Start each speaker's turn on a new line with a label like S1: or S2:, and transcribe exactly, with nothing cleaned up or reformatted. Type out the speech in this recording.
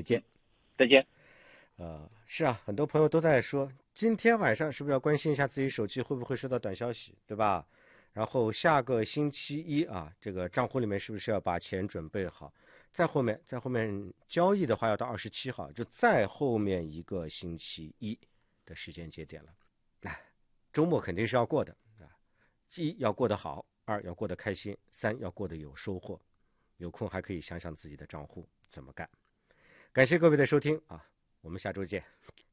S1: 见。
S2: 再见。
S1: 呃，是啊，很多朋友都在说，今天晚上是不是要关心一下自己手机会不会收到短消息，对吧？然后下个星期一啊，这个账户里面是不是要把钱准备好？再后面，再后面交易的话要到二十七号，就再后面一个星期一的时间节点了。哎，周末肯定是要过的啊，一要过得好，二要过得开心，三要过得有收获。有空还可以想想自己的账户怎么干。感谢各位的收听啊，我们下周见。